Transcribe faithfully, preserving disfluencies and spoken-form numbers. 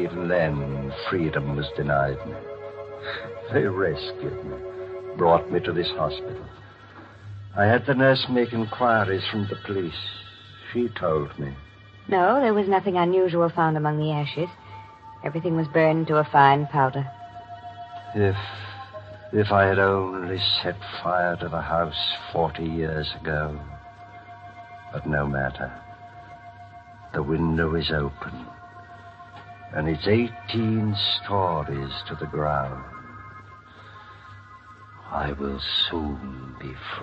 Even then, freedom was denied me. They rescued me, brought me to this hospital. I had the nurse make inquiries from the police. She told me. No, there was nothing unusual found among the ashes. Everything was burned to a fine powder. If... if I had only set fire to the house forty years ago. But no matter. The window is open, and it's eighteen stories to the ground. I will soon be free.